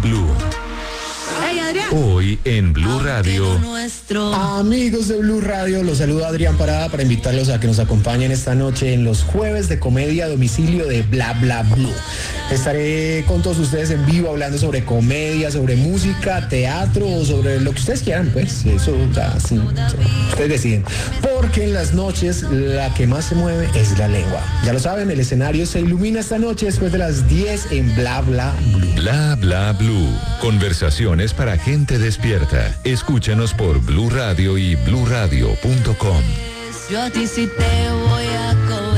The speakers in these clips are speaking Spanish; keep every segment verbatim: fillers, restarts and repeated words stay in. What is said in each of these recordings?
Blue. Hey, Adrián. Hoy en Blue Radio. Amigos de Blue Radio, los saluda Adrián Parada para invitarlos a que nos acompañen esta noche en los jueves de comedia a domicilio de Bla Bla Blue. Estaré con todos ustedes en vivo hablando sobre comedia, sobre música, teatro o sobre lo que ustedes quieran, pues eso ya sí, ustedes deciden. Porque en las noches la que más se mueve es la lengua. Ya lo saben, el escenario se ilumina esta noche después de las diez en Bla Bla Blue. Bla Bla Blue. Conversaciones para gente despierta. Escúchanos por Blue Radio y blue radio punto com. Yo a ti sí te voy a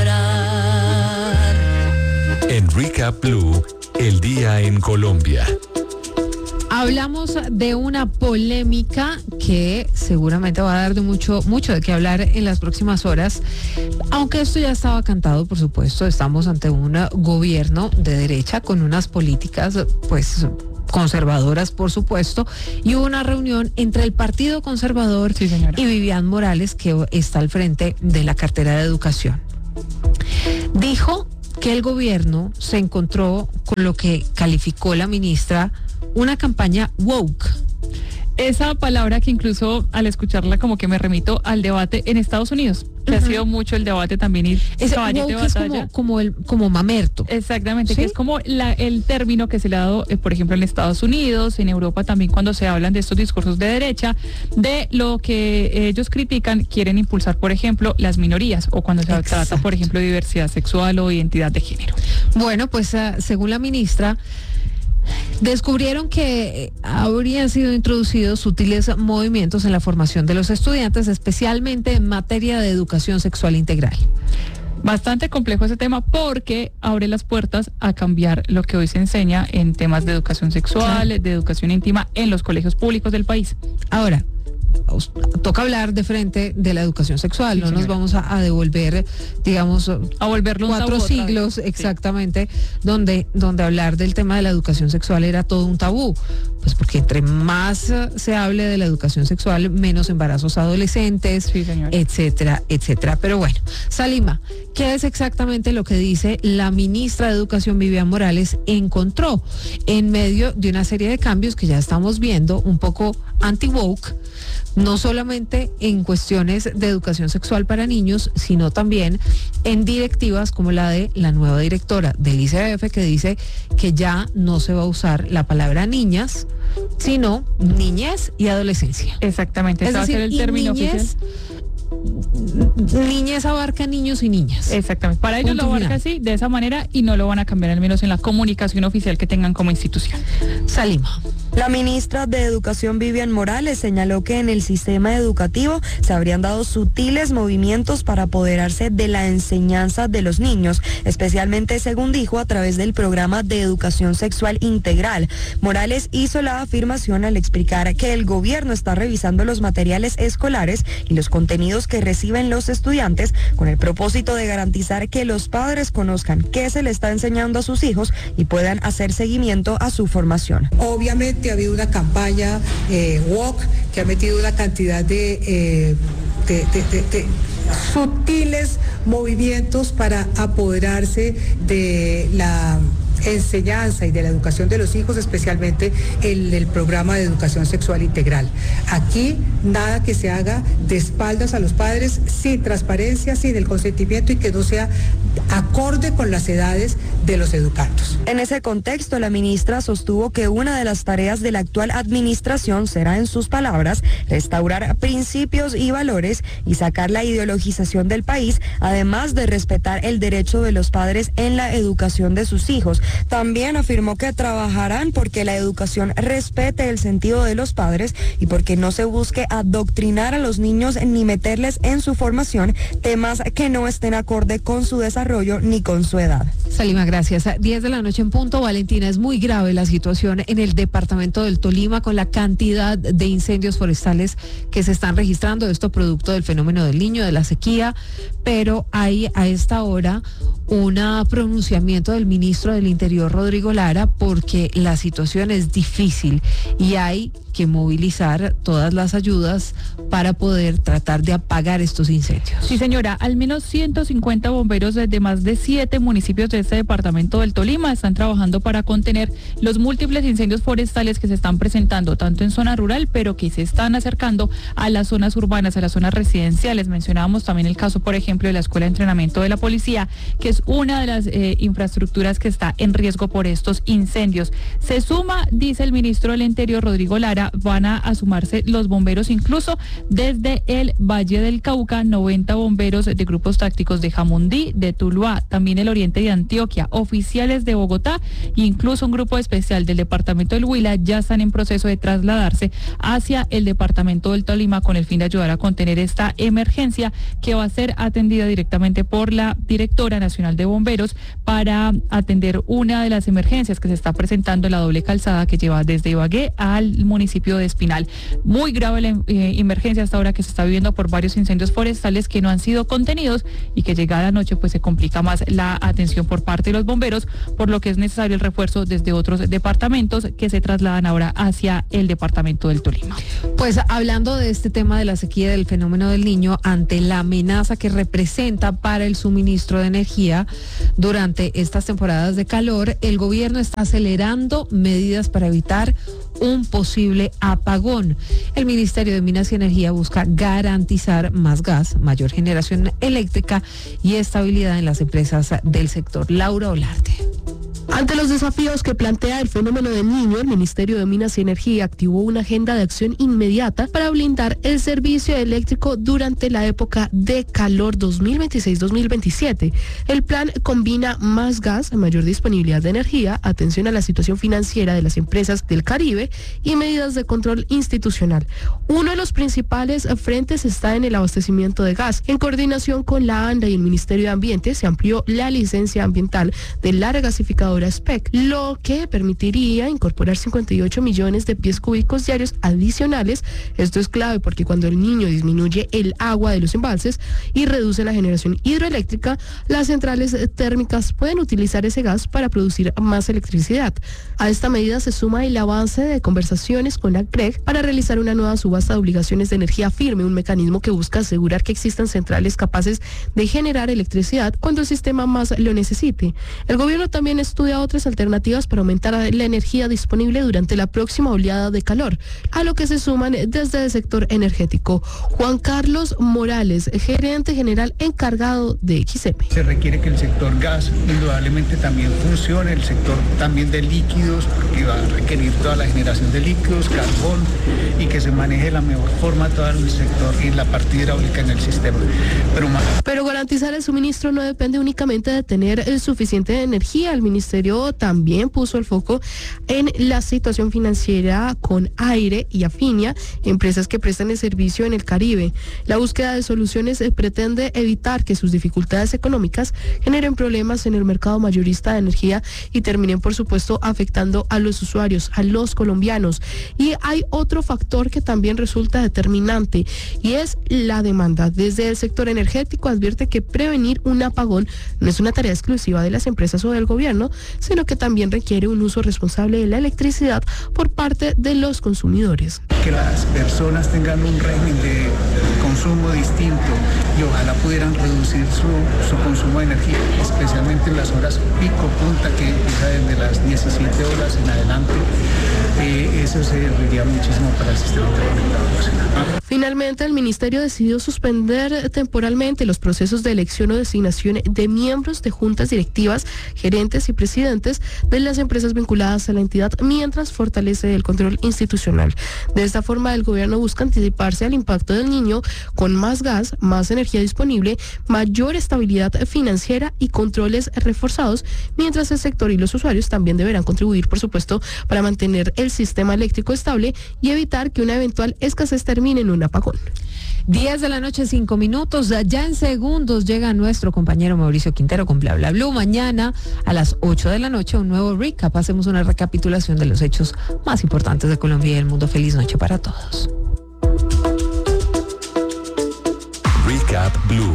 cobrar. En Recap Blue, el día en Colombia. Hablamos de una polémica que seguramente va a dar de mucho, mucho de qué hablar en las próximas horas, aunque esto ya estaba cantado, por supuesto. Estamos ante un gobierno de derecha con unas políticas, pues, conservadoras, por supuesto, y hubo una reunión entre el Partido Conservador sí, y Vivian Morales, que está al frente de la cartera de Educación. Dijo que el gobierno se encontró con lo que calificó la ministra una campaña woke. Esa palabra que incluso al escucharla como que me remito al debate en Estados Unidos, que uh-huh. ha sido mucho el debate también y ese woke de es como, como el como mamerto. Exactamente, ¿sí? Que es como la, el término que se le ha dado, eh, por ejemplo, en Estados Unidos, en Europa también, cuando se hablan de estos discursos de derecha, de lo que ellos critican, quieren impulsar, por ejemplo, las minorías, o cuando se Exacto. trata, por ejemplo, de diversidad sexual o identidad de género. Bueno, pues uh, según la ministra, descubrieron que habrían sido introducidos sutiles movimientos en la formación de los estudiantes, especialmente en materia de educación sexual integral. Bastante complejo ese tema porque abre las puertas a cambiar lo que hoy se enseña en temas de educación sexual, claro. de educación íntima en los colegios públicos del país. Ahora, toca hablar de frente de la educación sexual, sí, no señora. Nos vamos a, a devolver, digamos, a volverlo cuatro siglos exactamente, sí. donde, donde hablar del tema de la educación sexual era todo un tabú, pues porque entre más se hable de la educación sexual, menos embarazos adolescentes, sí, etcétera, etcétera. Pero bueno, Salima, ¿qué es exactamente lo que dice la ministra de Educación, Vivian Morales, encontró en medio de una serie de cambios que ya estamos viendo un poco anti-woke? No solamente en cuestiones de educación sexual para niños, sino también en directivas como la de la nueva directora del I C F, que dice que ya no se va a usar la palabra niñas, sino niñez y adolescencia. Exactamente, es ese decir, va a ser el término niñez, oficial. Niñez abarca niños y niñas. Exactamente, para ellos Punto lo abarca final. así, de esa manera, y no lo van a cambiar, al menos en la comunicación oficial que tengan como institución. Salima. La ministra de Educación, Vivian Morales, señaló que en el sistema educativo se habrían dado sutiles movimientos para apoderarse de la enseñanza de los niños, especialmente, según dijo, a través del programa de educación sexual integral. Morales hizo la afirmación al explicar que el gobierno está revisando los materiales escolares y los contenidos que reciben los estudiantes con el propósito de garantizar que los padres conozcan qué se le está enseñando a sus hijos y puedan hacer seguimiento a su formación. Obviamente ha habido una campaña eh, woke que ha metido una cantidad de, eh, de, de, de, de sutiles movimientos para apoderarse de la enseñanza y de la educación de los hijos, especialmente el, el programa de educación sexual integral. Aquí nada que se haga de espaldas a los padres, sin transparencia, sin el consentimiento y que no sea acorde con las edades de los educandos. En ese contexto, la ministra sostuvo que una de las tareas de la actual administración será, en sus palabras, restaurar principios y valores y sacar la ideologización del país, además de respetar el derecho de los padres en la educación de sus hijos. También afirmó que trabajarán porque la educación respete el sentido de los padres y porque no se busque adoctrinar a los niños ni meterles en su formación temas que no estén acorde con su desarrollo ni con su edad. Salima, gracias. diez de la noche en punto. Valentina, es muy grave la situación en el departamento del Tolima con la cantidad de incendios forestales que se están registrando, esto producto del fenómeno del Niño, de la sequía, pero hay a esta hora un pronunciamiento del ministro del Interior, Rodrigo Lara, porque la situación es difícil y hay que movilizar todas las ayudas para poder tratar de apagar estos incendios. Sí, señora, al menos ciento cincuenta bomberos de más de siete municipios de este departamento del Tolima están trabajando para contener los múltiples incendios forestales que se están presentando tanto en zona rural, pero que se están acercando a las zonas urbanas, a las zonas residenciales. Mencionábamos también el caso, por ejemplo, de la Escuela de Entrenamiento de la Policía, que es una de las eh, infraestructuras que está en riesgo por estos incendios. Se suma, dice el ministro del Interior, Rodrigo Lara, van a, a sumarse los bomberos incluso desde el Valle del Cauca, noventa bomberos de grupos tácticos de Jamundí, de Tuluá, también el oriente de Antioquia, oficiales de Bogotá e incluso un grupo especial del departamento del Huila ya están en proceso de trasladarse hacia el departamento del Tolima con el fin de ayudar a contener esta emergencia que va a ser atendida directamente por la directora nacional de bomberos para atender una de las emergencias que se está presentando en la doble calzada que lleva desde Ibagué al municipio de Espinal. Muy grave la eh, emergencia hasta ahora que se está viviendo por varios incendios forestales que no han sido contenidos y que llegada la noche pues se complica más la atención por parte de los bomberos, por lo que es necesario el refuerzo desde otros departamentos que se trasladan ahora hacia el departamento del Tolima. Pues hablando de este tema de la sequía, del fenómeno del Niño, ante la amenaza que representa para el suministro de energía durante estas temporadas de calor, el gobierno está acelerando medidas para evitar un posible apagón. El Ministerio de Minas y Energía busca garantizar más gas, mayor generación eléctrica y estabilidad en las empresas del sector. Laura Olarte. Ante los desafíos que plantea el fenómeno del Niño, el Ministerio de Minas y Energía activó una agenda de acción inmediata para blindar el servicio eléctrico durante la época de calor dos mil veintiséis dos mil veintisiete. El plan combina más gas, mayor disponibilidad de energía, atención a la situación financiera de las empresas del Caribe y medidas de control institucional. Uno de los principales frentes está en el abastecimiento de gas. En coordinación con la ANDA y el Ministerio de Ambiente, se amplió la licencia ambiental de la regasificadora S P E C, lo que permitiría incorporar cincuenta y ocho millones de pies cúbicos diarios adicionales. Esto es clave porque cuando el Niño disminuye el agua de los embalses y reduce la generación hidroeléctrica, las centrales térmicas pueden utilizar ese gas para producir más electricidad. A esta medida se suma el avance de conversaciones con la C R E G para realizar una nueva subasta de obligaciones de energía firme, un mecanismo que busca asegurar que existan centrales capaces de generar electricidad cuando el sistema más lo necesite. El gobierno también estudia otras alternativas para aumentar la energía disponible durante la próxima oleada de calor, a lo que se suman desde el sector energético. Juan Carlos Morales, gerente general encargado de X M. Se requiere que el sector gas indudablemente también funcione, el sector también de líquidos, porque va a requerir toda la generación de líquidos, carbón, y que se maneje de la mejor forma todo el sector y la parte hidráulica en el sistema. Pero, más... Pero garantizar el suministro no depende únicamente de tener el suficiente energía. El ministerio también puso el foco en la situación financiera con Aire y Afinia, empresas que prestan el servicio en el Caribe. La búsqueda de soluciones pretende evitar que sus dificultades económicas generen problemas en el mercado mayorista de energía y terminen, por supuesto, afectando a los usuarios, a los colombianos. Y hay otro factor que también resulta determinante y es la demanda. Desde el sector energético advierte que prevenir un apagón no es una tarea exclusiva de las empresas o del gobierno, sino que también requiere un uso responsable de la electricidad por parte de los consumidores. Que las personas tengan un régimen de consumo distinto y ojalá pudieran reducir su, su consumo de energía, especialmente en las horas pico punta, que empieza desde las diecisiete horas en adelante. Eh, eso serviría muchísimo para el sistema interconectado nacional. Finalmente, el ministerio decidió suspender temporalmente los procesos de elección o designación de miembros de juntas directivas, gerentes y presidentes de las empresas vinculadas a la entidad, mientras fortalece el control institucional. De esta forma, el gobierno busca anticiparse al impacto del Niño con más gas, más energía disponible, mayor estabilidad financiera y controles reforzados, mientras el sector y los usuarios también deberán contribuir, por supuesto, para mantener el sistema eléctrico estable y evitar que una eventual escasez termine en un apagón. diez de la noche, cinco minutos. Ya en segundos llega nuestro compañero Mauricio Quintero con Bla Bla Blue. Mañana a las ocho de la noche un nuevo recap. Hacemos una recapitulación de los hechos más importantes de Colombia y del mundo. Feliz noche para todos. Recap Blue.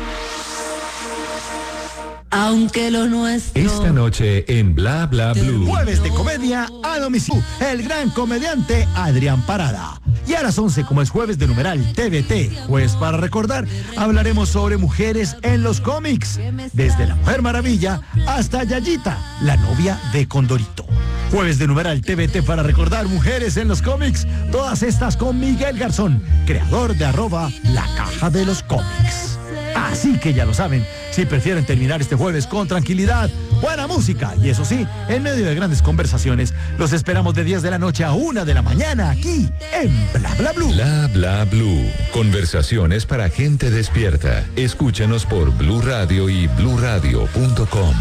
Aunque lo nuestro. Esta noche en Bla Bla Blue. Jueves de comedia a domicilio. El gran comediante Adrián Parada. Y a las once, como es jueves de numeral T V T, pues para recordar, hablaremos sobre mujeres en los cómics, desde la Mujer Maravilla hasta Yayita, la novia de Condorito. Jueves de numeral T V T para recordar, mujeres en los cómics, todas estas con Miguel Garzón, creador de arroba La Caja de los Cómics. Así que ya lo saben, si prefieren terminar este jueves con tranquilidad, buena música y eso sí, en medio de grandes conversaciones, los esperamos de diez de la noche a una de la mañana aquí en Bla Bla Blue. Bla Bla Blue. Conversaciones para gente despierta. Escúchanos por Blue Radio y blue radio punto com.